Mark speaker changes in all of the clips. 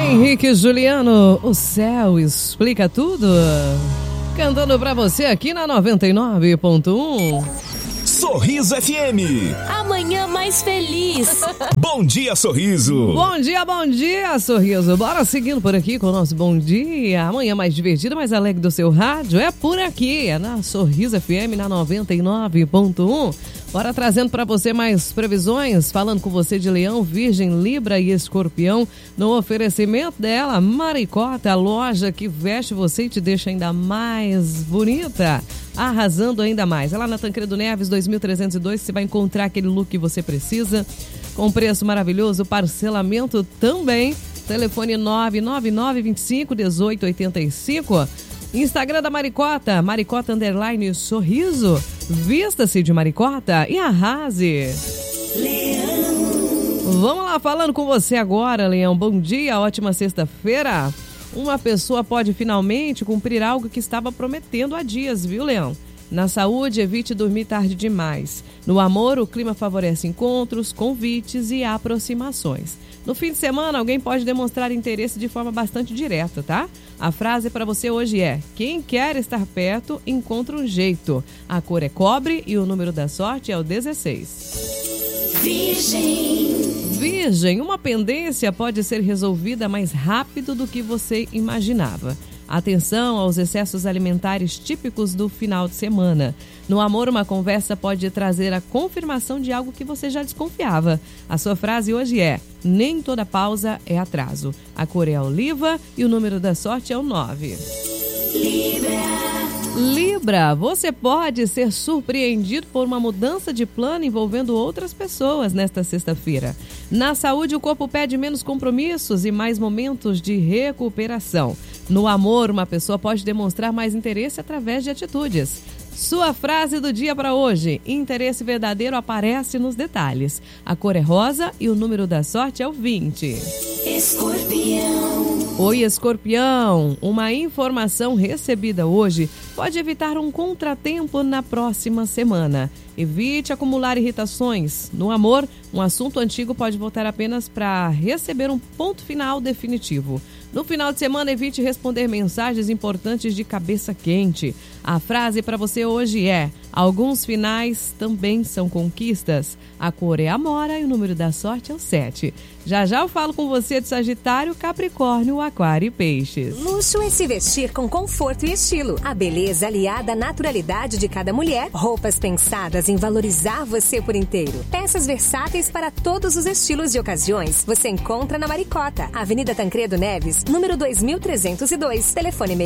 Speaker 1: Henrique e Juliano, o céu explica tudo. Cantando pra você aqui na 99.1.
Speaker 2: Sorriso FM.
Speaker 3: Amanhã mais feliz.
Speaker 2: Bom dia, Sorriso.
Speaker 1: Bom dia, Sorriso. Bora seguindo por aqui com o nosso bom dia. Amanhã mais divertido, mais alegre do seu rádio. É por aqui, é na Sorriso FM, na 99.1. Bora trazendo para você mais previsões, falando com você de Leão, Virgem, Libra e Escorpião, no oferecimento dela, Maricota, a loja que veste você e te deixa ainda mais bonita, arrasando ainda mais. É lá na Tancredo Neves, 2302, você vai encontrar aquele look que você precisa, com preço maravilhoso, parcelamento também, telefone 999251885, Instagram da Maricota, Maricota _ Sorriso. Vista-se de Maricota e arrase. Leão. Vamos lá, falando com você agora, Leão. Bom dia, ótima sexta-feira. Uma pessoa pode finalmente cumprir algo que estava prometendo há dias, viu, Leão? Na saúde, evite dormir tarde demais. No amor, o clima favorece encontros, convites e aproximações. No fim de semana, alguém pode demonstrar interesse de forma bastante direta, tá? A frase para você hoje é: quem quer estar perto, encontra um jeito. A cor é cobre e o número da sorte é o 16. Virgem, uma pendência pode ser resolvida mais rápido do que você imaginava. Atenção aos excessos alimentares típicos do final de semana. No amor, uma conversa pode trazer a confirmação de algo que você já desconfiava. A sua frase hoje é: nem toda pausa é atraso. A cor é oliva e o número da sorte é o 9. Libra, você pode ser surpreendido por uma mudança de plano envolvendo outras pessoas nesta sexta-feira. Na saúde, o corpo pede menos compromissos e mais momentos de recuperação. No amor, uma pessoa pode demonstrar mais interesse através de atitudes. Sua frase do dia para hoje: interesse verdadeiro aparece nos detalhes. A cor é rosa e o número da sorte é o 20. Escorpião. Oi, Escorpião. Uma informação recebida hoje pode evitar um contratempo na próxima semana. Evite acumular irritações. No amor, um assunto antigo pode voltar apenas para receber um ponto final definitivo. No final de semana, evite responder mensagens importantes de cabeça quente. A frase para você hoje é: alguns finais também são conquistas. A cor é amora e o número da sorte é o 7. Já eu falo com você de Sagitário, Capricórnio, Aquário e Peixes.
Speaker 4: Luxo é se vestir com conforto e estilo. A beleza aliada à naturalidade de cada mulher. Roupas pensadas em valorizar você por inteiro. Peças versáteis para todos os estilos e ocasiões. Você encontra na Maricota, Avenida Tancredo Neves, número 2302. Telefone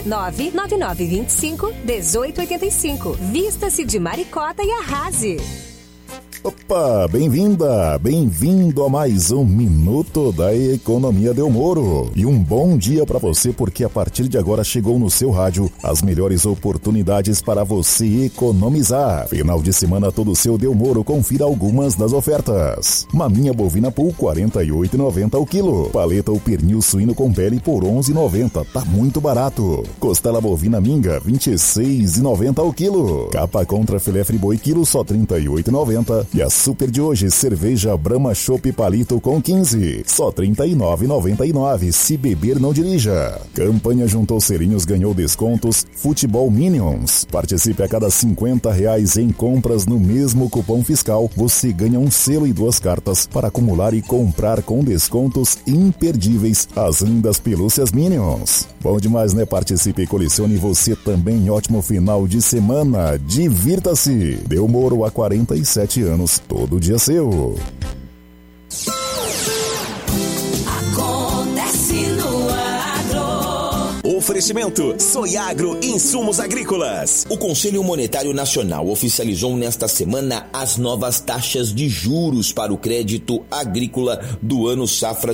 Speaker 4: 66-99925-1885. Vista-se de Maricota e arrase.
Speaker 5: Opa, bem-vinda, bem-vindo a mais um Minuto da Economia Delmoro. E um bom dia para você, porque a partir de agora chegou no seu rádio as melhores oportunidades para você economizar. Final de semana todo seu Delmoro, confira algumas das ofertas. Maminha bovina pool, R$ 48,90 o quilo. Paleta ou pernil suíno com pele por R$ 11,90, tá muito barato. Costela bovina minga, R$ 26,90 o quilo. Capa contra filé friboi quilo, só R$ 38,90. E a super de hoje, cerveja Brahma Chopp Palito com 15, só R$ 39,99. Se beber, não dirija. Campanha Juntou Serinhos ganhou descontos Futebol Minions. Participe a cada R$50 em compras no mesmo cupom fiscal. Você ganha um selo e 2 cartas para acumular e comprar com descontos imperdíveis as lindas pelúcias Minions. Bom demais, né? Participe e colecione você também. Ótimo final de semana. Divirta-se. Delmoro há 47 anos. Todo dia seu.
Speaker 2: Acontece no agro. Oferecimento Soiagro Insumos Agrícolas. O Conselho Monetário Nacional oficializou nesta semana as novas taxas de juros para o crédito agrícola do ano safra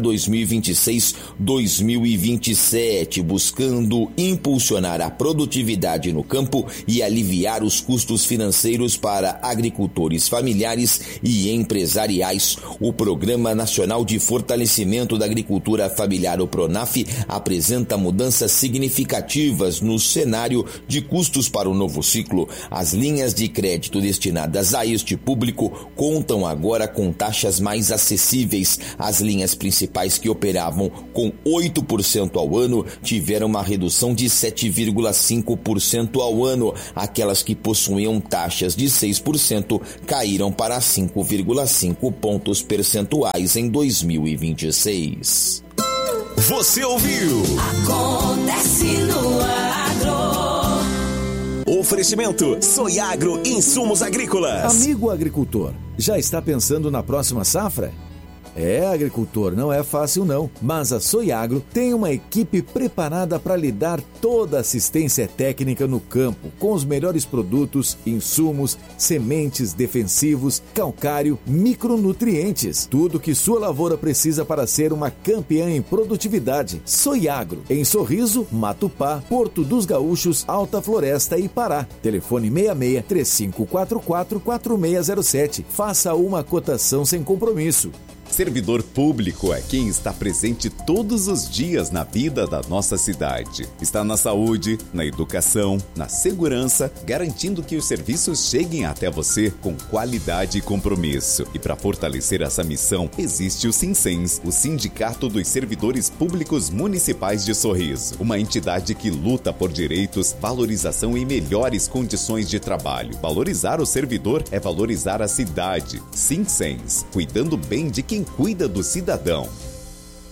Speaker 2: 2026-2027, buscando impulsionar a produtividade no campo e aliviar os custos financeiros para agricultores familiares e empresariais. O Programa Nacional de Fortalecimento da Agricultura Familiar, o PRONAF, apresenta mudanças significativas significativas no cenário de custos para o novo ciclo. As linhas de crédito destinadas a este público contam agora com taxas mais acessíveis. As linhas principais que operavam com 8% ao ano tiveram uma redução de 7,5% ao ano. Aquelas que possuíam taxas de 6% caíram para 5,5 pontos percentuais em 2026. Você ouviu?
Speaker 3: Acontece no agro.
Speaker 2: Oferecimento Soiagro Insumos Agrícolas.
Speaker 6: Amigo agricultor, já está pensando na próxima safra? Agricultor, não é fácil não, mas a Soiagro tem uma equipe preparada para lhe dar toda a assistência técnica no campo, com os melhores produtos, insumos, sementes, defensivos, calcário, micronutrientes, tudo que sua lavoura precisa para ser uma campeã em produtividade. Soiagro, em Sorriso, Matupá, Porto dos Gaúchos, Alta Floresta e Pará. Telefone 66-3544-4607. Faça uma cotação sem compromisso.
Speaker 7: Servidor público é quem está presente todos os dias na vida da nossa cidade. Está na saúde, na educação, na segurança, garantindo que os serviços cheguem até você com qualidade e compromisso. E para fortalecer essa missão, existe o Sinsens, o Sindicato dos Servidores Públicos Municipais de Sorriso. Uma entidade que luta por direitos, valorização e melhores condições de trabalho. Valorizar o servidor é valorizar a cidade. Sinsens, cuidando bem de quem cuida do cidadão.